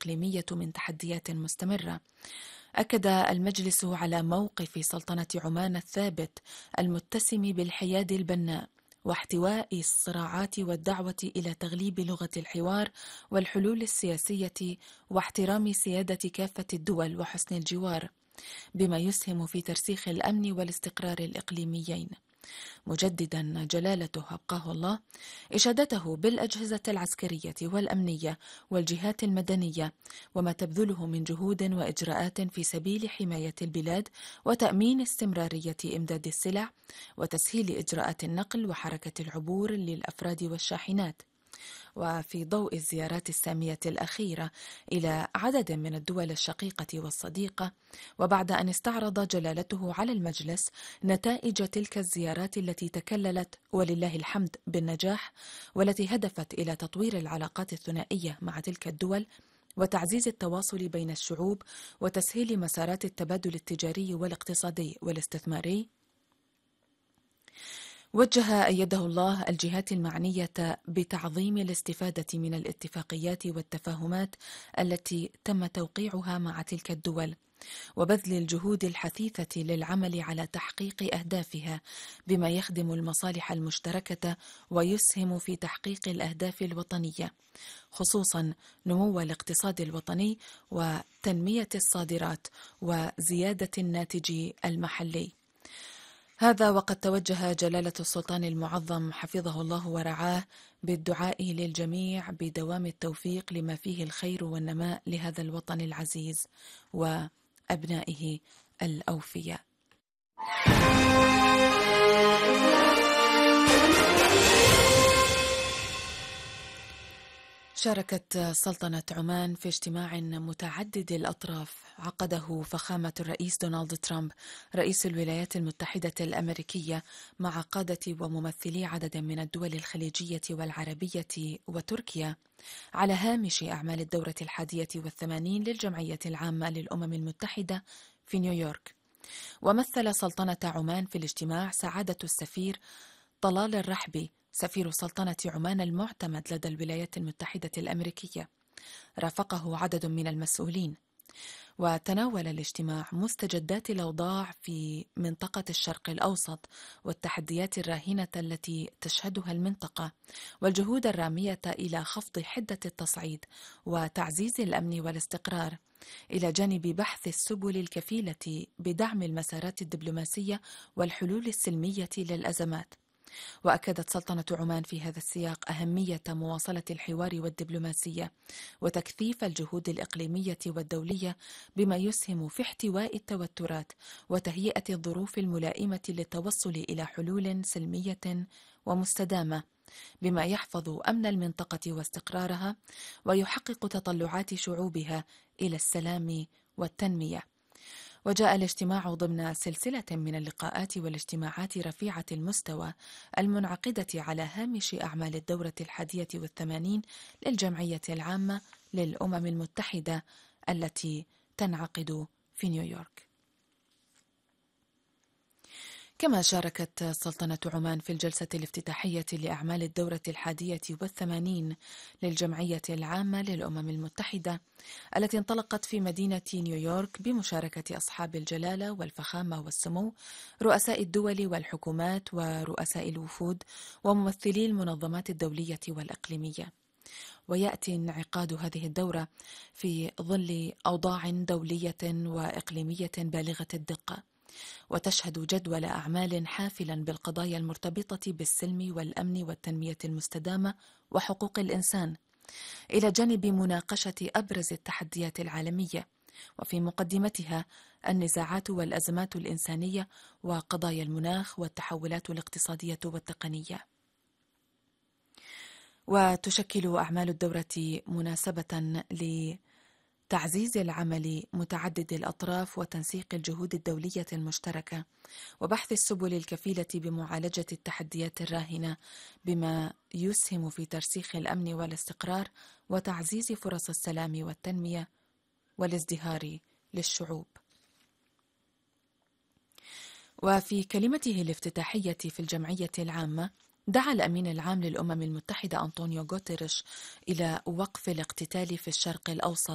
الإقليمية من تحديات مستمرة. أكد المجلس على موقف سلطنة عمان الثابت المتسم بالحياد البناء واحتواء الصراعات والدعوة إلى تغليب لغة الحوار والحلول السياسية واحترام سيادة كافة الدول وحسن الجوار، بما يسهم في ترسيخ الأمن والاستقرار الإقليميين، مجددا جلالته أبقاه الله إشادته بالأجهزة العسكرية والأمنية والجهات المدنية وما تبذله من جهود وإجراءات في سبيل حماية البلاد وتأمين استمرارية إمداد السلع وتسهيل إجراءات النقل وحركة العبور للأفراد والشاحنات. وفي ضوء الزيارات السامية الأخيرة إلى عدد من الدول الشقيقة والصديقة، وبعد أن استعرض جلالته على المجلس نتائج تلك الزيارات التي تكللت ولله الحمد بالنجاح والتي هدفت إلى تطوير العلاقات الثنائية مع تلك الدول وتعزيز التواصل بين الشعوب وتسهيل مسارات التبادل التجاري والاقتصادي والاستثماري، وجه أيده الله الجهات المعنية بتعظيم الاستفادة من الاتفاقيات والتفاهمات التي تم توقيعها مع تلك الدول وبذل الجهود الحثيثة للعمل على تحقيق أهدافها بما يخدم المصالح المشتركة ويسهم في تحقيق الأهداف الوطنية، خصوصا نمو الاقتصاد الوطني وتنمية الصادرات وزيادة الناتج المحلي. هذا وقد توجه جلالة السلطان المعظم حفظه الله ورعاه بالدعاء للجميع بدوام التوفيق لما فيه الخير والنماء لهذا الوطن العزيز وأبنائه الأوفياء. شاركت سلطنة عمان في اجتماع متعدد الأطراف عقده فخامة الرئيس دونالد ترامب رئيس الولايات المتحدة الأمريكية مع قادة وممثلي عدد من الدول الخليجية والعربية وتركيا على هامش أعمال الدورة 81 للجمعية العامة للأمم المتحدة في نيويورك. ومثل سلطنة عمان في الاجتماع سعادة السفير طلال الرحبي سفير سلطنة عمان المعتمد لدى الولايات المتحدة الأمريكية، رافقه عدد من المسؤولين. وتناول الاجتماع مستجدات الأوضاع في منطقة الشرق الأوسط والتحديات الراهنة التي تشهدها المنطقة والجهود الرامية إلى خفض حدة التصعيد وتعزيز الأمن والاستقرار، إلى جانب بحث السبل الكفيلة بدعم المسارات الدبلوماسية والحلول السلمية للأزمات. وأكدت سلطنة عمان في هذا السياق أهمية مواصلة الحوار والدبلوماسية وتكثيف الجهود الإقليمية والدولية بما يسهم في احتواء التوترات وتهيئة الظروف الملائمة للتوصل إلى حلول سلمية ومستدامة بما يحفظ أمن المنطقة واستقرارها ويحقق تطلعات شعوبها إلى السلام والتنمية. وجاء الاجتماع ضمن سلسلة من اللقاءات والاجتماعات رفيعة المستوى المنعقدة على هامش أعمال الدورة 81 للجمعية العامة للأمم المتحدة التي تنعقد في نيويورك. كما شاركت سلطنة عمان في الجلسة الافتتاحية لأعمال الدورة 81 للجمعية العامة للأمم المتحدة التي انطلقت في مدينة نيويورك بمشاركة أصحاب الجلالة والفخامة والسمو، رؤساء الدول والحكومات ورؤساء الوفود وممثلي المنظمات الدولية والإقليمية. ويأتي انعقاد هذه الدورة في ظل أوضاع دولية وإقليمية بالغة الدقة، وتشهد جدول أعمال حافلا بالقضايا المرتبطة بالسلم والأمن والتنمية المستدامة وحقوق الإنسان، إلى جانب مناقشة أبرز التحديات العالمية، وفي مقدمتها النزاعات والأزمات الإنسانية وقضايا المناخ والتحولات الاقتصادية والتقنية. وتشكل أعمال الدورة مناسبة تعزيز العمل متعدد الأطراف وتنسيق الجهود الدولية المشتركة وبحث السبل الكفيلة بمعالجة التحديات الراهنة بما يسهم في ترسيخ الأمن والاستقرار وتعزيز فرص السلام والتنمية والازدهار للشعوب. وفي كلمته الافتتاحية في الجمعية العامة دعا الأمين العام للأمم المتحدة أنطونيو غوتيريش إلى وقف الاقتتال في الشرق الأوسط